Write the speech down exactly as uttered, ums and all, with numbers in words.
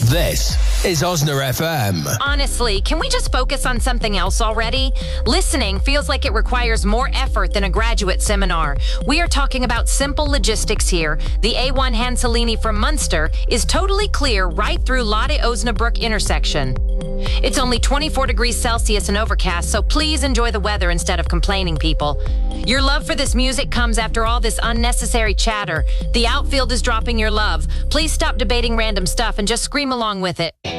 This is Osna F M. Honestly, can we just focus on something else already? Listening feels like it requires more effort than a graduate seminar. We are talking about simple logistics here. The A one Hanselini from Munster is totally clear right through Lade Osnabrück intersection. It's only twenty-four degrees Celsius and overcast, so please enjoy the weather instead of complaining, people. Your love for this music comes after all this unnecessary chatter. The outfield is dropping your love. Please stop debating random stuff and just scream along with it.